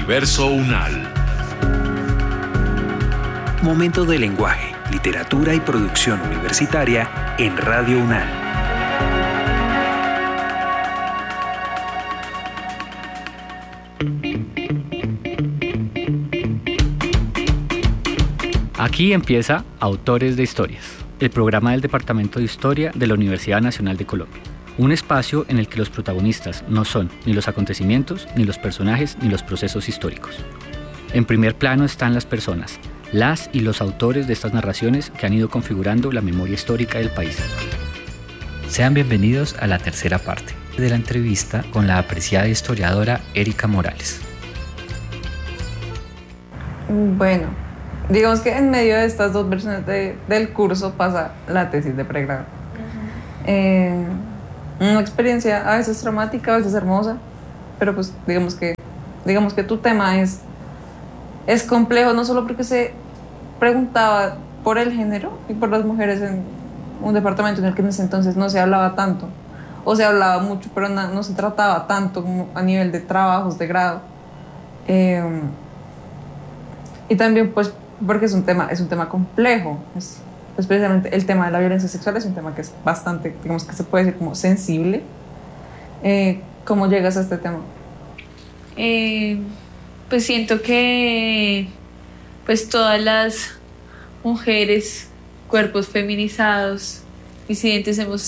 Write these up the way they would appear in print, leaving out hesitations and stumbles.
Universo UNAL. Momento de lenguaje, literatura y producción universitaria en Radio UNAL. Aquí empieza Autores de Historias, el programa del Departamento de Historia de la Universidad Nacional de Colombia. Un espacio en el que los protagonistas no son ni los acontecimientos, ni los personajes, ni los procesos históricos. En primer plano están las personas, las y los autores de estas narraciones que han ido configurando la memoria histórica del país. Sean bienvenidos a la tercera parte de la entrevista con la apreciada historiadora Erika Morales. Bueno, digamos que en medio de estas dos versiones del curso pasa la tesis de pregrado. Una experiencia a veces traumática, a veces hermosa, pero pues digamos que tu tema es complejo, no solo porque se preguntaba por el género y por las mujeres en un departamento en el que en ese entonces no se hablaba tanto, o se hablaba mucho, pero no se trataba tanto como a nivel de trabajos de grado. Y también pues porque es un tema complejo, especialmente el tema de la violencia sexual es un tema que es bastante, digamos que se puede decir como sensible. ¿Cómo llegas a este tema? Pues siento que pues todas las mujeres, cuerpos feminizados, disidentes hemos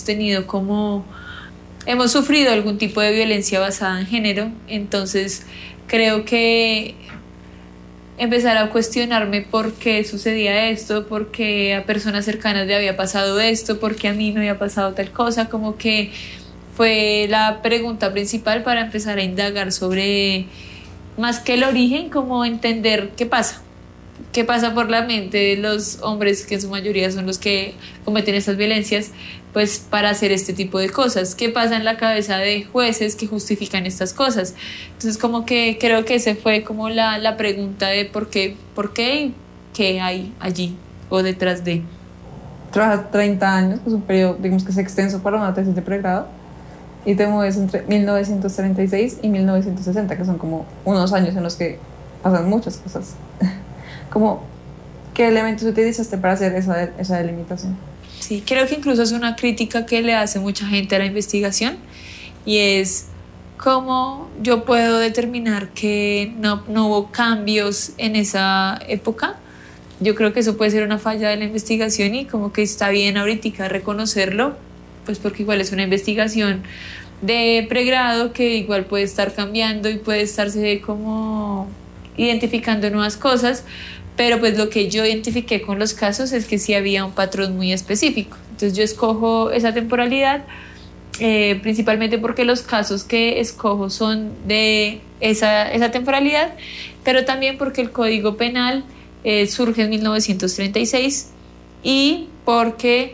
sufrido algún tipo de violencia basada en género. Entonces creo que empezar a cuestionarme por qué sucedía esto, por qué a personas cercanas le había pasado esto, por qué a mí me había pasado tal cosa, como que fue la pregunta principal para empezar a indagar sobre, más que el origen, como entender qué pasa por la mente de los hombres, que en su mayoría son los que cometen estas violencias, pues para hacer este tipo de cosas. ¿Qué pasa en la cabeza de jueces que justifican estas cosas? Entonces como que creo que ese fue como la pregunta de por qué y qué hay allí o detrás de. Trabajas 30 años, que es un periodo, digamos que es extenso para una tesis de pregrado, y te mueves entre 1936 y 1960, que son como unos años en los que pasan muchas cosas. Como, ¿qué elementos utilizaste para hacer esa delimitación? Sí, creo que incluso es una crítica que le hace mucha gente a la investigación, y es cómo yo puedo determinar que no hubo cambios en esa época. Yo creo que eso puede ser una falla de la investigación, y como que está bien ahorita reconocerlo, pues porque igual es una investigación de pregrado que igual puede estar cambiando y puede estarse como identificando nuevas cosas. Pero pues lo que yo identifiqué con los casos es que sí había un patrón muy específico. Entonces yo escojo esa temporalidad principalmente porque los casos que escojo son de esa temporalidad, pero también porque el Código Penal surge en 1936 y porque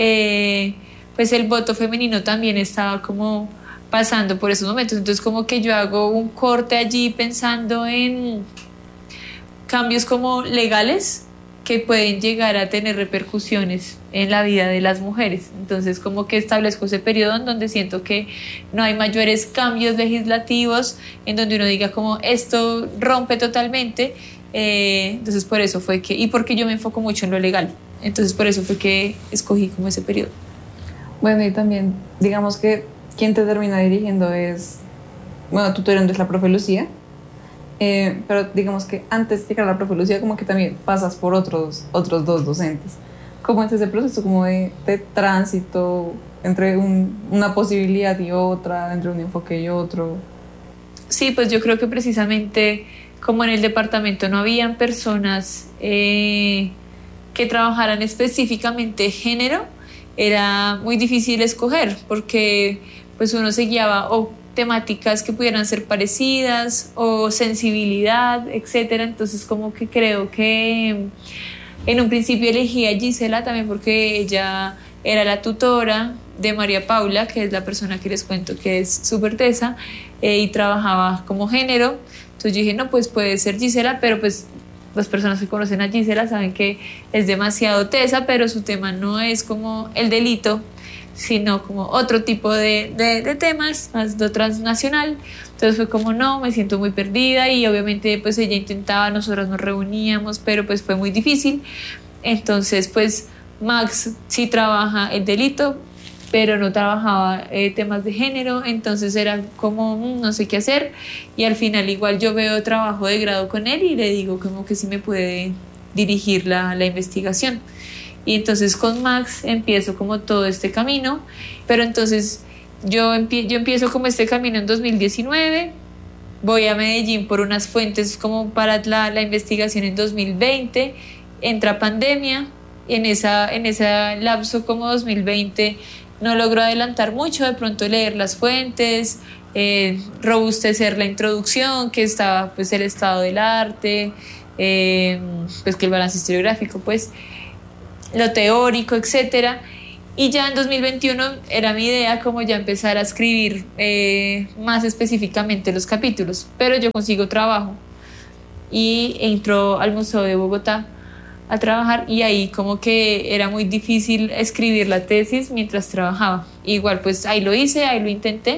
pues el voto femenino también estaba como pasando por esos momentos. Entonces como que yo hago un corte allí pensando en cambios como legales que pueden llegar a tener repercusiones en la vida de las mujeres. Entonces como que establezco ese periodo en donde siento que no hay mayores cambios legislativos, en donde uno diga como esto rompe totalmente. Entonces por eso fue que, y porque yo me enfoco mucho en lo legal, entonces por eso fue que escogí como ese periodo. Bueno, y también digamos que quien te termina dirigiendo es, bueno, tú eres la profe Lucía. Pero digamos que antes de llegar a la profe Lucía como que también pasas por otros dos docentes. ¿Cómo es ese proceso como de tránsito entre una posibilidad y otra, entre un enfoque y otro? Sí, pues yo creo que precisamente como en el departamento no habían personas que trabajaran específicamente género, era muy difícil escoger porque pues uno se guiaba o temáticas que pudieran ser parecidas o sensibilidad, etcétera. Entonces como que creo que en un principio elegí a Gisela también porque ella era la tutora de María Paula, que es la persona que les cuento que es súper tesa, y trabajaba como género. Entonces yo dije, no, pues puede ser Gisela, pero pues las personas que conocen a Gisela saben que es demasiado tesa, pero su tema no es como el delito, sino como otro tipo de temas, más de transnacional. Entonces fue como no, me siento muy perdida y obviamente pues ella intentaba, nosotros nos reuníamos, pero pues fue muy difícil. Entonces pues Max sí trabaja el delito, pero no trabajaba temas de género, entonces era como no sé qué hacer, y al final igual yo veo trabajo de grado con él y le digo como que sí me puede dirigir la investigación. Y entonces con Max empiezo como todo este camino, pero entonces yo empiezo como este camino en 2019, voy a Medellín por unas fuentes como para la investigación en 2020, entra pandemia, en ese lapso como 2020 no logro adelantar mucho, de pronto leer las fuentes, robustecer la introducción, que estaba pues el estado del arte, pues que el balance historiográfico, pues lo teórico, etcétera. Y ya en 2021 era mi idea como ya empezar a escribir más específicamente los capítulos, pero yo consigo trabajo y entro al Museo de Bogotá a trabajar, y ahí como que era muy difícil escribir la tesis mientras trabajaba. Igual pues ahí lo hice, ahí lo intenté,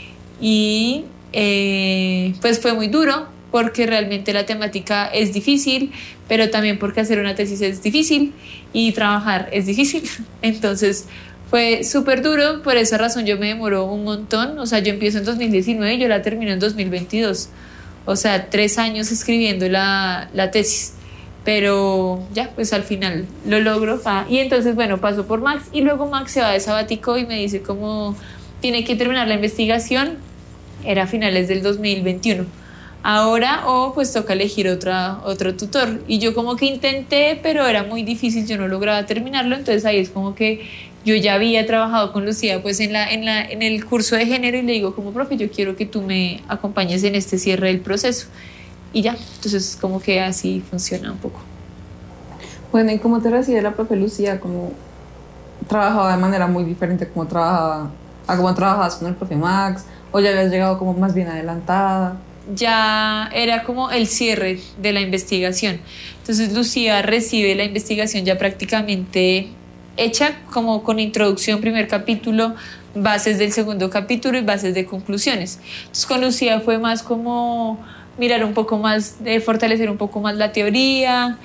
y pues fue muy duro porque realmente la temática es difícil, pero también porque hacer una tesis es difícil y trabajar es difícil. Entonces fue súper duro, por esa razón yo me demoró un montón. O sea, yo empiezo en 2019 y yo la termino en 2022, o sea, 3 años escribiendo la tesis. Pero ya, pues al final lo logro. Y entonces, bueno, paso por Max y luego Max se va de sabático y me dice como tiene que terminar la investigación, era a finales del 2021. Ahora pues toca elegir otro tutor. Y yo como que intenté, pero era muy difícil, yo no lograba terminarlo. Entonces ahí es como que yo ya había trabajado con Lucía pues en el curso de género, y le digo como profe, yo quiero que tú me acompañes en este cierre del proceso. Y ya, entonces como que así funciona un poco. Bueno, ¿y cómo te recibe la profe Lucía? ¿Cómo trabajaba de manera muy diferente como trabajabas con el profe Max? ¿O ya habías llegado como más bien adelantada? Ya era como el cierre de la investigación. Entonces Lucía recibe la investigación ya prácticamente hecha, como con introducción, primer capítulo, bases del segundo capítulo y bases de conclusiones. Entonces con Lucía fue más como mirar un poco más, fortalecer un poco más la teoría,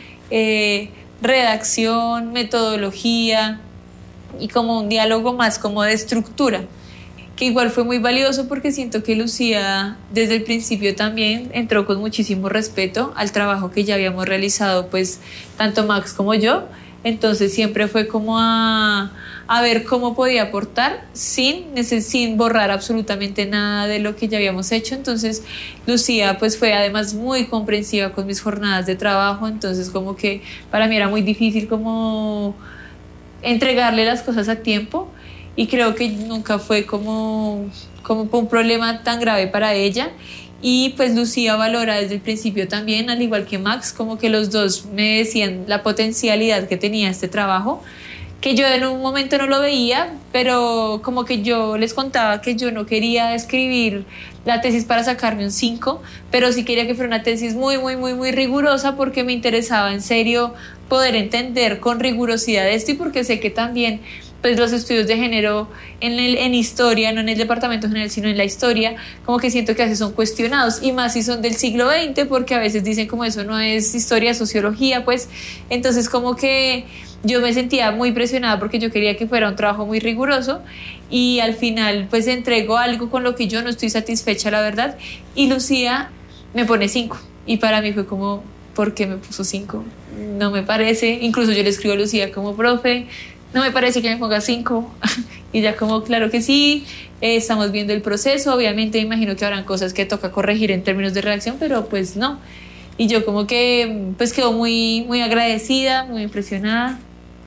redacción, metodología y como un diálogo más como de estructura, que igual fue muy valioso porque siento que Lucía desde el principio también entró con muchísimo respeto al trabajo que ya habíamos realizado, pues tanto Max como yo. Entonces siempre fue como a ver cómo podía aportar sin borrar absolutamente nada de lo que ya habíamos hecho. Entonces Lucía pues fue además muy comprensiva con mis jornadas de trabajo, entonces como que para mí era muy difícil como entregarle las cosas a tiempo, y creo que nunca fue como un problema tan grave para ella. Y pues Lucía valora desde el principio también, al igual que Max, como que los dos me decían la potencialidad que tenía este trabajo, que yo en un momento no lo veía, pero como que yo les contaba que yo no quería escribir la tesis para sacarme un 5, pero sí quería que fuera una tesis muy, muy, muy, muy rigurosa, porque me interesaba en serio poder entender con rigurosidad esto, y porque sé que también pues los estudios de género en historia, no en el departamento general, sino en la historia, como que siento que a veces son cuestionados, y más si son del siglo XX, porque a veces dicen como eso no es historia, sociología, pues entonces como que yo me sentía muy presionada porque yo quería que fuera un trabajo muy riguroso, y al final pues entrego algo con lo que yo no estoy satisfecha, la verdad, y Lucía me pone 5, y para mí fue como, ¿por qué me puso 5? No me parece. Incluso yo le escribo a Lucía como profe, no me parece que me ponga 5. Y ya como, claro que sí, estamos viendo el proceso, obviamente imagino que habrán cosas que toca corregir en términos de redacción, pero pues no. Y yo como que pues quedo muy, muy agradecida, muy impresionada,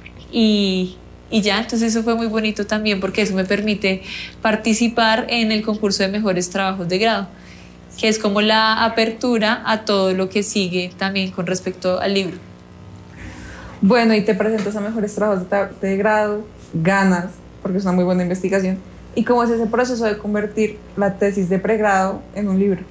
y ya, entonces eso fue muy bonito también, porque eso me permite participar en el concurso de mejores trabajos de grado, que es como la apertura a todo lo que sigue también con respecto al libro. Bueno, y te presentas a mejores trabajos de grado, ganas, porque es una muy buena investigación. ¿Y cómo es ese proceso de convertir la tesis de pregrado en un libro?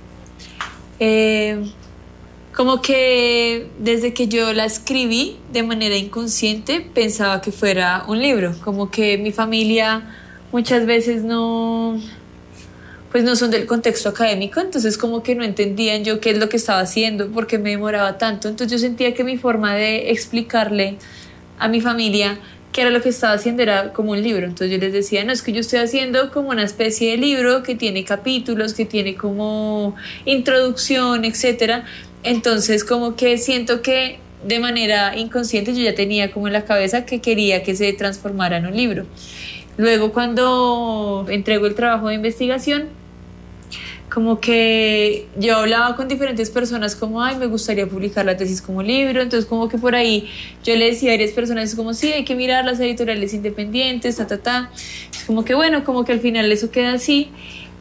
Como que desde que yo la escribí de manera inconsciente pensaba que fuera un libro, como que mi familia muchas veces no, pues no son del contexto académico, entonces como que no entendían yo qué es lo que estaba haciendo, por qué me demoraba tanto. Entonces yo sentía que mi forma de explicarle a mi familia qué era lo que estaba haciendo era como un libro. Entonces yo les decía, no, es que yo estoy haciendo como una especie de libro que tiene capítulos, que tiene como introducción, etcétera. Entonces como que siento que de manera inconsciente yo ya tenía como en la cabeza que quería que se transformara en un libro. Luego cuando entrego el trabajo de investigación, como que yo hablaba con diferentes personas como, ay, me gustaría publicar la tesis como libro. Entonces como que por ahí yo le decía a varias personas como, sí, hay que mirar las editoriales independientes, como que bueno, como que al final eso queda así.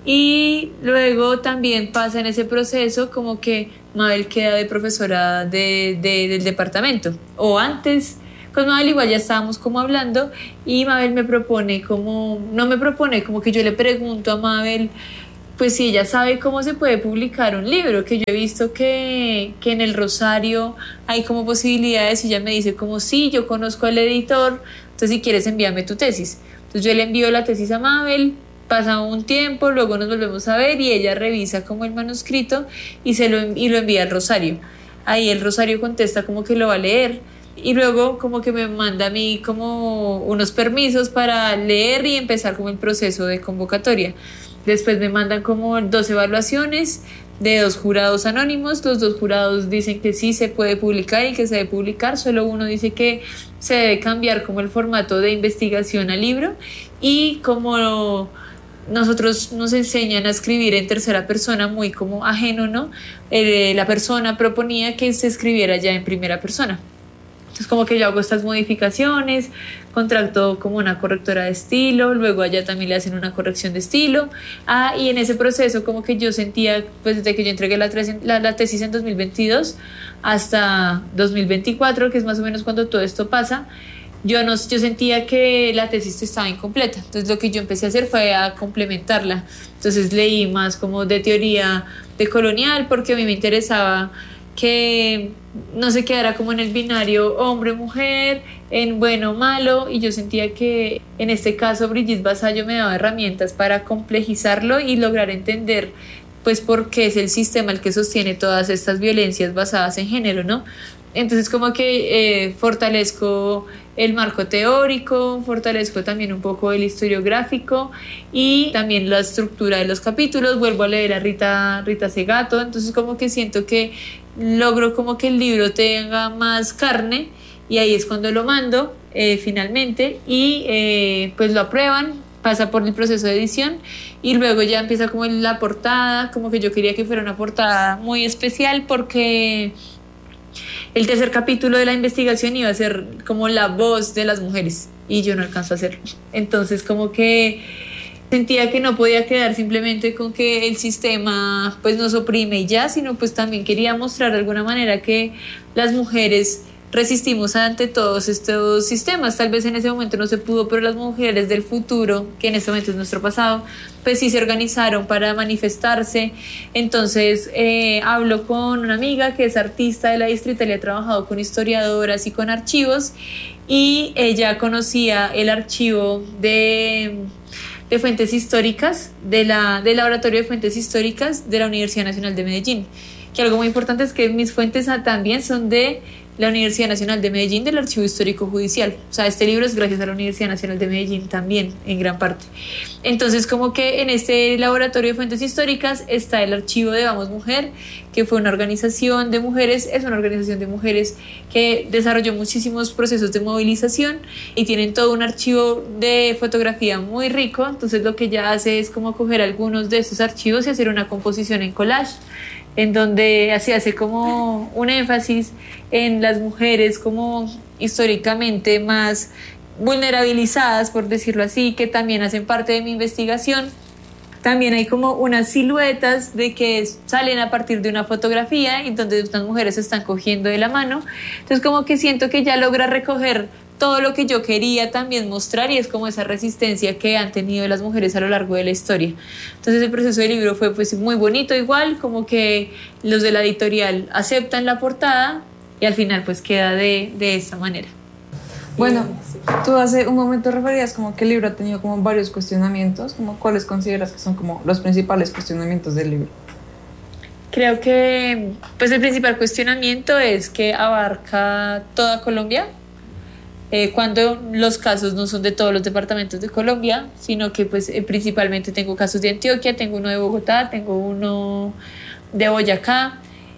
Y luego también pasa en ese proceso como que Mabel queda de profesora del departamento, o antes con Mabel igual ya estábamos como hablando, y Mabel me propone como, no me propone, como que yo le pregunto a Mabel pues si ella sabe cómo se puede publicar un libro, que yo he visto que en el Rosario hay como posibilidades, y ella me dice como, sí, yo conozco al editor, entonces si quieres envíame tu tesis. Entonces yo le envío la tesis a Mabel, pasa un tiempo, luego nos volvemos a ver y ella revisa como el manuscrito y lo envía al Rosario. Ahí el Rosario contesta como que lo va a leer, y luego como que me manda a mí como unos permisos para leer y empezar como el proceso de convocatoria. Después me mandan como 2 evaluaciones de 2 jurados anónimos. Los 2 jurados dicen que sí se puede publicar y que se debe publicar. Solo uno dice que se debe cambiar como el formato de investigación al libro, y como nosotros nos enseñan a escribir en tercera persona muy como ajeno, ¿no? La persona proponía que se escribiera ya en primera persona. Entonces como que yo hago estas modificaciones, contrato como una correctora de estilo, luego allá también le hacen una corrección de estilo. Y en ese proceso como que yo sentía, pues desde que yo entregué la tesis en 2022 hasta 2024, que es más o menos cuando todo esto pasa, yo sentía que la tesis estaba incompleta. Entonces lo que yo empecé a hacer fue a complementarla. Entonces leí más como de teoría decolonial, porque a mí me interesaba que no se quedara como en el binario hombre-mujer, en bueno o malo, y yo sentía que en este caso Brigitte Vasallo me daba herramientas para complejizarlo y lograr entender pues por qué es el sistema el que sostiene todas estas violencias basadas en género, ¿no? Entonces como que fortalezco el marco teórico, fortalezco también un poco el historiográfico y también la estructura de los capítulos. Vuelvo a leer a Rita Segato, entonces como que siento que logro como que el libro tenga más carne, y ahí es cuando lo mando finalmente, y pues lo aprueban, pasa por el proceso de edición, y luego ya empieza como la portada. Como que yo quería que fuera una portada muy especial, porque el tercer capítulo de la investigación iba a ser como la voz de las mujeres, y yo no alcanzo a hacerlo. Entonces como que sentía que no podía quedar simplemente con que el sistema pues nos oprime y ya, sino pues también quería mostrar de alguna manera que las mujeres resistimos ante todos estos sistemas. Tal vez en ese momento no se pudo, pero las mujeres del futuro, que en este momento es nuestro pasado, pues sí se organizaron para manifestarse. Entonces hablo con una amiga que es artista de la Distrital y ha trabajado con historiadoras y con archivos, y ella conocía el archivo de fuentes históricas del Laboratorio de Fuentes Históricas de la Universidad Nacional de Medellín, que algo muy importante es que mis fuentes también son de la Universidad Nacional de Medellín, del Archivo Histórico Judicial. O sea, este libro es gracias a la Universidad Nacional de Medellín también, en gran parte. Entonces, como que en este Laboratorio de Fuentes Históricas está el archivo de Vamos Mujer, que fue una organización de mujeres, es una organización de mujeres que desarrolló muchísimos procesos de movilización, y tienen todo un archivo de fotografía muy rico. Entonces, lo que ella hace es como coger algunos de estos archivos y hacer una composición en collage, en donde se hace como un énfasis en las mujeres como históricamente más vulnerabilizadas, por decirlo así, que también hacen parte de mi investigación. También hay como unas siluetas de que salen a partir de una fotografía, y donde unas mujeres se están cogiendo de la mano. Entonces como que siento que ya logra recoger todo lo que yo quería también mostrar, y es como esa resistencia que han tenido las mujeres a lo largo de la historia. Entonces el proceso del libro fue pues muy bonito, igual como que los de la editorial aceptan la portada, y al final pues queda de esta manera. Bueno, tú hace un momento referías como que el libro ha tenido como varios cuestionamientos, como ¿cuáles consideras que son como los principales cuestionamientos del libro? Creo que pues el principal cuestionamiento es que abarca toda Colombia, cuando los casos no son de todos los departamentos de Colombia, sino que pues principalmente tengo casos de Antioquia, tengo uno de Bogotá, tengo uno de Boyacá,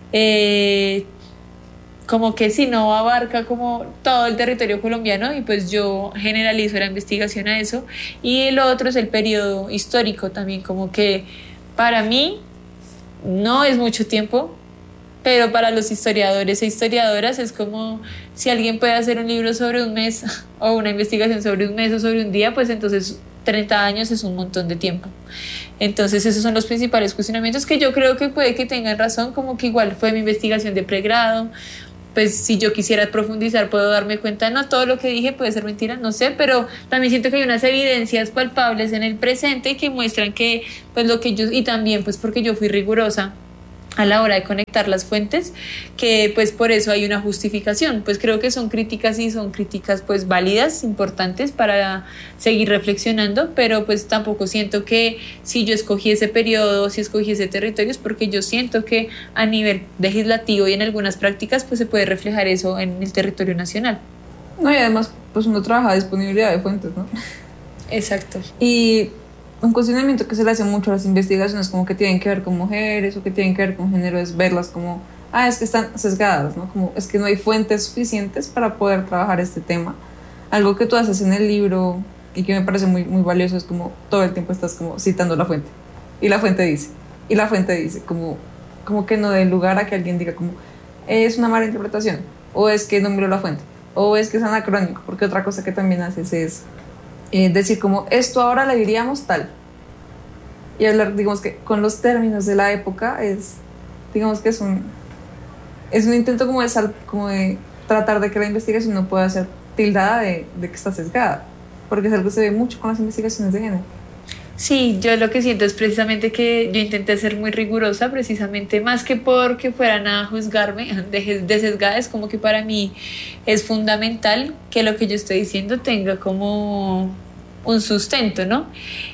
como que si no abarca como todo el territorio colombiano y pues yo generalizo la investigación a eso. Y el otro es el periodo histórico también, como que para mí no es mucho tiempo, pero para los historiadores e historiadoras es como si alguien puede hacer un libro sobre un mes o una investigación sobre un mes o sobre un día, pues entonces 30 años es un montón de tiempo. Entonces esos son los principales cuestionamientos que yo creo que puede que tengan razón, como que igual fue mi investigación de pregrado, pues si yo quisiera profundizar puedo darme cuenta, no todo lo que dije puede ser mentira, no sé, pero también siento que hay unas evidencias palpables en el presente que muestran que pues lo que yo, y también pues porque yo fui rigurosa a la hora de conectar las fuentes, que pues por eso hay una justificación. Pues creo que son críticas y son críticas pues válidas, importantes para seguir reflexionando, pero pues tampoco siento que si yo escogí ese periodo, si escogí ese territorio, es porque yo siento que a nivel legislativo y en algunas prácticas pues se puede reflejar eso en el territorio nacional. No, y además pues uno trabaja a disponibilidad de fuentes, ¿no? Exacto. Y un cuestionamiento que se le hace mucho a las investigaciones como que tienen que ver con mujeres o que tienen que ver con género es verlas como, es que están sesgadas, ¿no? Como es que no hay fuentes suficientes para poder trabajar este tema. Algo que tú haces en el libro y que me parece muy, muy valioso es como todo el tiempo estás como citando la fuente. Y la fuente dice, y la fuente dice, como que no dé lugar a que alguien diga como, es una mala interpretación, o es que no miró la fuente, o es que es anacrónico, porque otra cosa que también haces es decir como esto ahora le diríamos tal y hablar digamos que con los términos de la época es digamos que es un intento como de tratar de que la investigación no pueda ser tildada de que está sesgada, porque es algo que se ve mucho con las investigaciones de género. Sí, yo lo que siento es precisamente que yo intenté ser muy rigurosa, precisamente más que porque fueran a juzgarme de sesgada, es como que para mí es fundamental que lo que yo estoy diciendo tenga como un sustento, ¿no?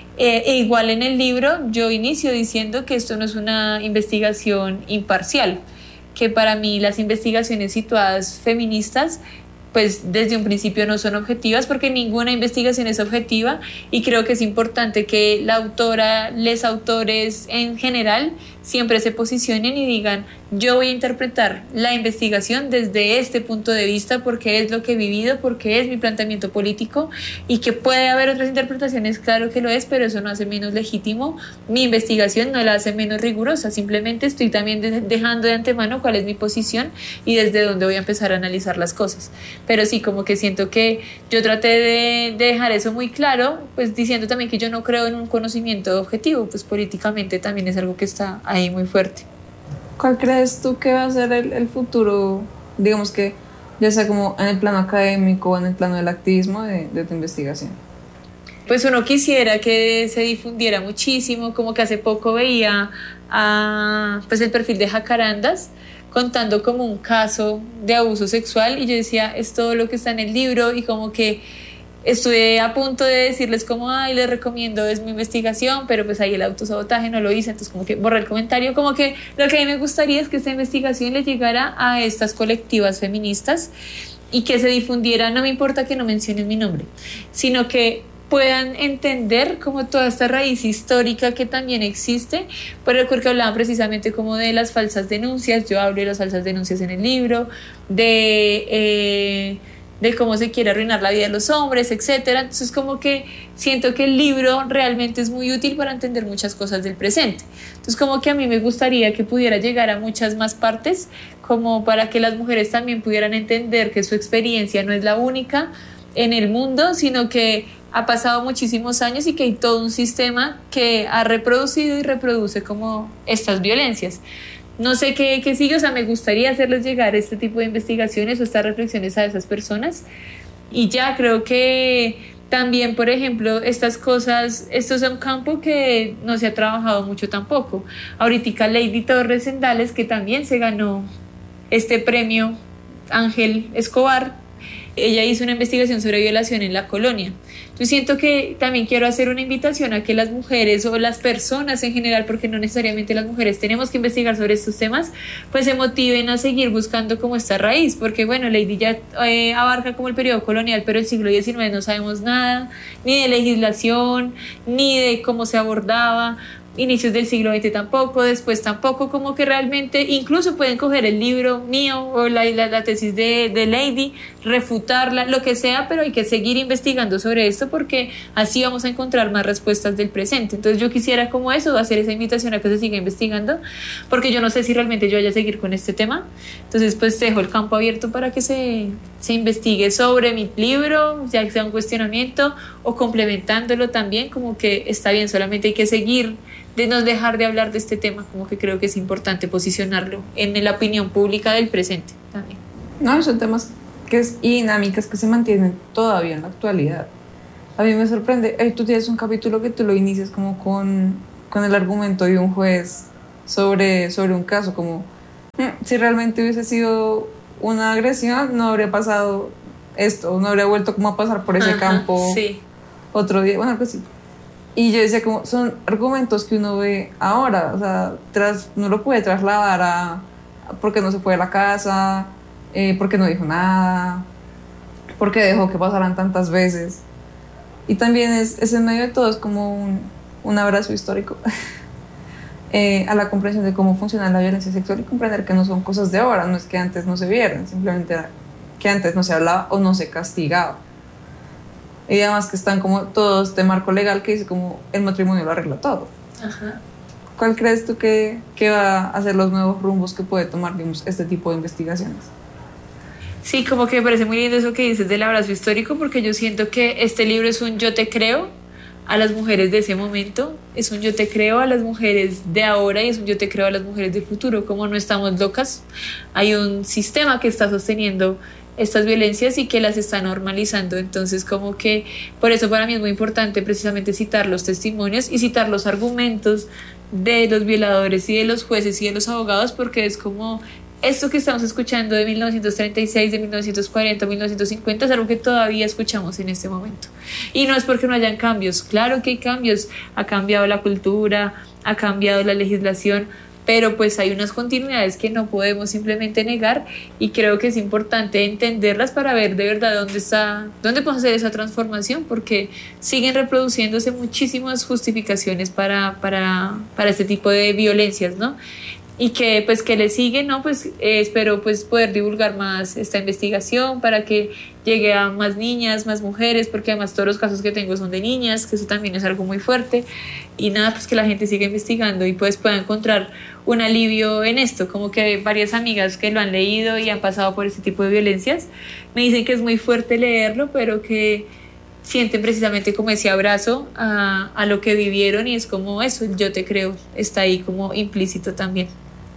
Igual en el libro yo inicio diciendo que esto no es una investigación imparcial, que para mí las investigaciones situadas feministas pues desde un principio no son objetivas, porque ninguna investigación es objetiva, y creo que es importante que la autora, les autores en general siempre se posicionen y digan yo voy a interpretar la investigación desde este punto de vista porque es lo que he vivido, porque es mi planteamiento político, y que puede haber otras interpretaciones, claro que lo es, pero eso no hace menos legítimo mi investigación, no la hace menos rigurosa, simplemente estoy también dejando de antemano cuál es mi posición y desde dónde voy a empezar a analizar las cosas. Pero sí, como que siento que yo traté de dejar eso muy claro, pues diciendo también que yo no creo en un conocimiento objetivo, pues políticamente también es algo que está ahí muy fuerte. ¿Cuál crees tú que va a ser el futuro, digamos que ya sea como en el plano académico o en el plano del activismo de tu investigación? Pues uno quisiera que se difundiera muchísimo, como que hace poco veía pues el perfil de Jacarandas contando como un caso de abuso sexual, y yo decía, es todo lo que está en el libro, y como que estuve a punto de decirles como, les recomiendo, es mi investigación, pero pues ahí el autosabotaje no lo hice, entonces como que borré el comentario. Como que lo que a mí me gustaría es que esta investigación le llegara a estas colectivas feministas y que se difundiera, no me importa que no mencionen mi nombre, sino que puedan entender como toda esta raíz histórica que también existe, porque hablaban precisamente como de las falsas denuncias. Yo hablo de las falsas denuncias en el libro, de cómo se quiere arruinar la vida de los hombres, etcétera. Entonces como que siento que el libro realmente es muy útil para entender muchas cosas del presente. Entonces como que a mí me gustaría que pudiera llegar a muchas más partes, como para que las mujeres también pudieran entender que su experiencia no es la única en el mundo, sino que ha pasado muchísimos años y que hay todo un sistema que ha reproducido y reproduce como estas violencias. No sé qué sigue, o sea, me gustaría hacerles llegar este tipo de investigaciones o estas reflexiones a esas personas. Y ya creo que también, por ejemplo, estas cosas, esto es un campo que no se ha trabajado mucho tampoco. Ahorita Lady Torres Sendales, que también se ganó este premio Ángel Escobar, Ella hizo una investigación sobre violación en la colonia. Yo siento que también quiero hacer una invitación a que las mujeres o las personas en general, porque no necesariamente las mujeres tenemos que investigar sobre estos temas, pues se motiven a seguir buscando como esta raíz, porque bueno, Lady ya abarca como el periodo colonial, pero el siglo XIX no sabemos nada, ni de legislación, ni de cómo se abordaba. Inicios del siglo XX tampoco, después tampoco, como que realmente incluso pueden coger el libro mío o la tesis de Lady, refutarla, lo que sea, pero hay que seguir investigando sobre esto porque así vamos a encontrar más respuestas del presente. Entonces yo quisiera como eso, hacer esa invitación a que se siga investigando, porque yo no sé si realmente yo vaya a seguir con este tema. Entonces pues dejo el campo abierto para que se investigue sobre mi libro, ya que sea un cuestionamiento o complementándolo también, como que está bien, solamente hay que seguir, de no dejar de hablar de este tema, como que creo que es importante posicionarlo en la opinión pública del presente también. No, son temas y dinámicas que se mantienen todavía en la actualidad. A mí me sorprende, tú tienes un capítulo que tú lo inicias como con el argumento de un juez sobre un caso, como si realmente hubiese sido una agresión, no habría pasado esto, no habría vuelto como a pasar por ese campo sí. Otro día, bueno, pues sí. Y yo decía, como son argumentos que uno ve ahora, o sea, no lo puede trasladar a porque no se fue de la casa, porque no dijo nada, porque dejó que pasaran tantas veces. Y también es en medio de todo, es como un abrazo histórico a la comprensión de cómo funciona la violencia sexual y comprender que no son cosas de ahora, no es que antes no se vieran, simplemente era que antes no se hablaba o no se castigaba. Y además que están como todo este marco legal que dice como el matrimonio lo arregla todo. Ajá. ¿Cuál crees tú que va a ser los nuevos rumbos que puede tomar, digamos, este tipo de investigaciones? Sí, como que me parece muy lindo eso que dices del abrazo histórico, porque yo siento que este libro es un yo te creo a las mujeres de ese momento, es un yo te creo a las mujeres de ahora y es un yo te creo a las mujeres del futuro. Como no estamos locas, hay un sistema que está sosteniendo estas violencias y que las está normalizando. Entonces como que por eso para mí es muy importante precisamente citar los testimonios y citar los argumentos de los violadores y de los jueces y de los abogados, porque es como esto que estamos escuchando de 1936, de 1940, 1950 es algo que todavía escuchamos en este momento. Y no es porque no hayan cambios, claro que hay cambios, ha cambiado la cultura, ha cambiado la legislación, pero pues hay unas continuidades que no podemos simplemente negar y creo que es importante entenderlas para ver de verdad dónde podemos hacer esa transformación, porque siguen reproduciéndose muchísimas justificaciones para este tipo de violencias, ¿no? Y que pues que le sigue, ¿no? Pues espero pues poder divulgar más esta investigación para que llegue a más niñas, más mujeres, porque además todos los casos que tengo son de niñas, que eso también es algo muy fuerte. Y nada, pues que la gente siga investigando y pues pueda encontrar un alivio en esto. Como que varias amigas que lo han leído y han pasado por este tipo de violencias me dicen que es muy fuerte leerlo, pero que sienten precisamente como ese abrazo a lo que vivieron, y es como eso, el yo te creo está ahí como implícito también.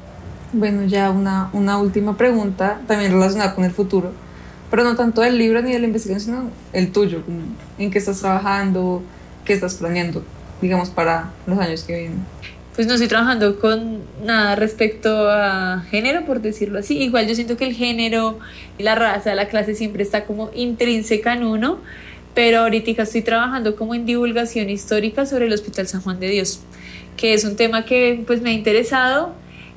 Bueno, ya una última pregunta, también relacionada con el futuro, pero no tanto del libro ni de la investigación, sino el tuyo, en qué estás trabajando, qué estás planeando, digamos, para los años que vienen. Pues no estoy trabajando con nada respecto a género, por decirlo así. Igual yo siento que el género, la raza, la clase siempre está como intrínseca en uno, pero ahorita estoy trabajando como en divulgación histórica sobre el Hospital San Juan de Dios, que es un tema que pues me ha interesado.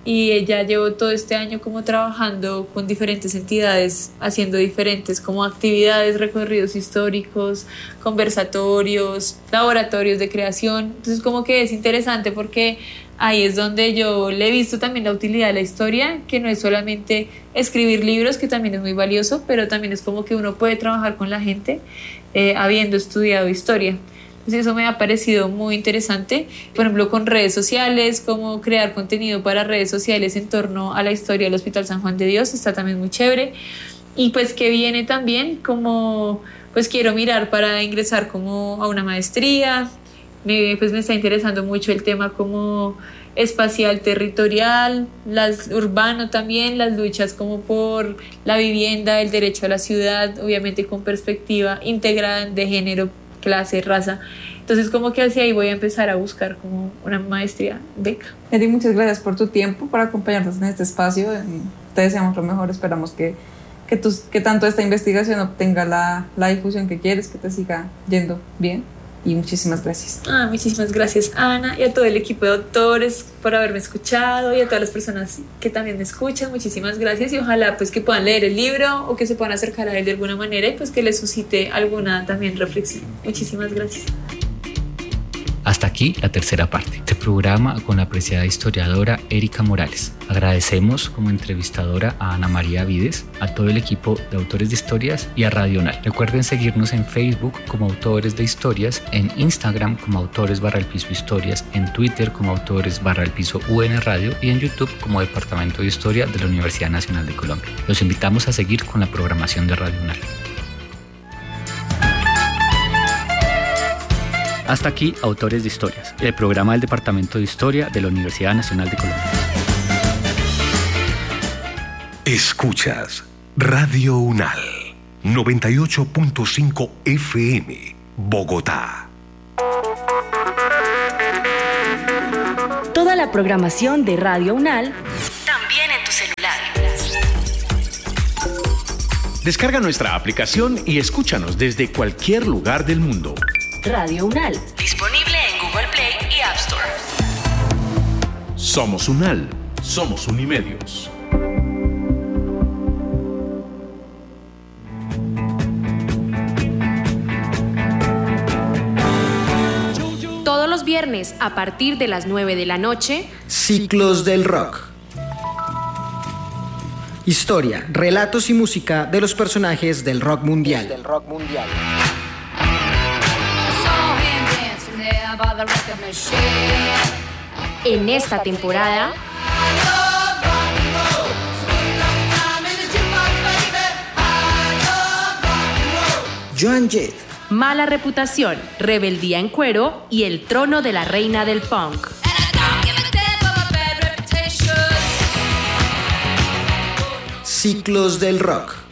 Y ya llevo todo este año como trabajando con diferentes entidades, haciendo diferentes como actividades, recorridos históricos, conversatorios, laboratorios de creación. Entonces como que es interesante porque ahí es donde yo le he visto también la utilidad de la historia, que no es solamente escribir libros, que también es muy valioso, pero también es como que uno puede trabajar con la gente habiendo estudiado historia. Entonces eso me ha parecido muy interesante, por ejemplo con redes sociales, cómo crear contenido para redes sociales en torno a la historia del Hospital San Juan de Dios, está también muy chévere. Y pues que viene también como, pues quiero mirar para ingresar como a una maestría, pues me está interesando mucho el tema como espacial territorial, urbano también, las luchas como por la vivienda, el derecho a la ciudad, obviamente con perspectiva integrada de género, clase, raza. Entonces como que hacia ahí voy a empezar a buscar como una maestría, beca. Eri, muchas gracias por tu tiempo, por acompañarnos en este espacio. Te deseamos lo mejor, esperamos que que tanto esta investigación obtenga la difusión que quieres, que te siga yendo bien. Y muchísimas gracias. Muchísimas gracias, Ana, y a todo el equipo de autores por haberme escuchado, y a todas las personas que también me escuchan. Muchísimas gracias, y ojalá pues que puedan leer el libro o que se puedan acercar a él de alguna manera y pues que les suscite alguna también reflexión. Muchísimas gracias. Hasta aquí la tercera parte. Este programa con la apreciada historiadora Erika Morales. Agradecemos como entrevistadora a Ana María Vides, a todo el equipo de Autores de Historias y a Radio UNAL. Recuerden seguirnos en Facebook como Autores de Historias, en Instagram como Autores_Historias, en Twitter como Autores_UN Radio y en YouTube como Departamento de Historia de la Universidad Nacional de Colombia. Los invitamos a seguir con la programación de Radio UNAL. Hasta aquí Autores de Historias, el programa del Departamento de Historia de la Universidad Nacional de Colombia. Escuchas Radio UNAL 98.5 FM, Bogotá. Toda la programación de Radio UNAL también en tu celular. Descarga nuestra aplicación y escúchanos desde cualquier lugar del mundo. Radio UNAL, disponible en Google Play y App Store. Somos UNAL, somos Unimedios. Todos los viernes a partir de las 9 de la noche, Ciclos del Rock. Historia, relatos y música de los personajes del rock mundial. En esta temporada, Joan Jett, Mala Reputación, Rebeldía en Cuero y El Trono de la Reina del Punk. Ciclos del Rock.